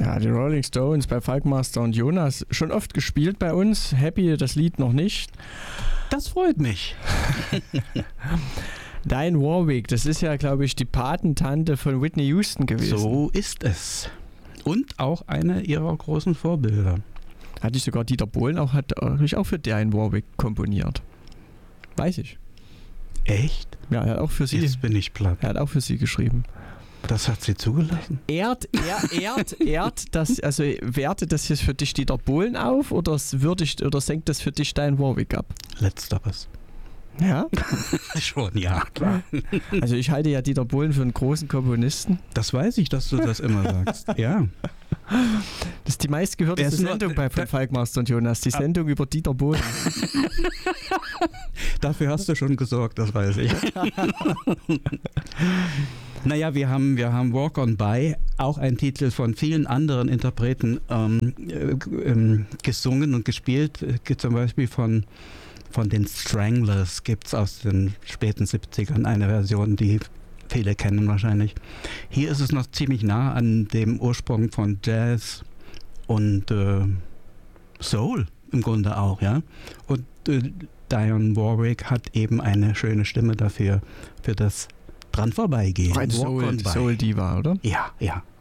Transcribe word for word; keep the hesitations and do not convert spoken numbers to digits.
Ja, die Rolling Stones bei Falkmaster und Jonas schon oft gespielt bei uns. Happy, das Lied noch nicht. Das freut mich. Dionne Warwick, das ist ja, glaube ich, die Patentante von Whitney Houston gewesen. So ist es. Und auch eine ihrer großen Vorbilder. Hatte ich sogar Dieter Bohlen auch, hat auch für Dionne Warwick komponiert. Weiß ich. Echt? Ja, er hat auch für sie. Jetzt bin ich platt. Er hat auch für sie geschrieben. Das hat sie zugelassen? Ehrt, er, ehrt, ehrt das, also wertet das jetzt für dich Dieter Bohlen auf oder würdigt oder senkt das für dich Dionne Warwick ab? Letzteres. Ja? Schon, ja, klar. Also ich halte ja Dieter Bohlen für einen großen Komponisten. Das weiß ich, dass du das immer sagst. Ja. Das ist die meistgehörte Sendung bei von Falkmaster und Jonas, die Sendung über Dieter Bohlen. Dafür hast du schon gesorgt, das weiß ich. Naja, wir haben, wir haben Walk On By, auch ein Titel von vielen anderen Interpreten ähm, äh, gesungen und gespielt. Äh, zum Beispiel von, von den Stranglers gibt es aus den späten siebzigern eine Version, die viele kennen wahrscheinlich. Hier ist es noch ziemlich nah an dem Ursprung von Jazz und äh, Soul im Grunde auch, ja. Und äh, Dionne Warwick hat eben eine schöne Stimme dafür, für das dran vorbeigehen. Ein Soul, Soul Diva, oder? Ja, ja.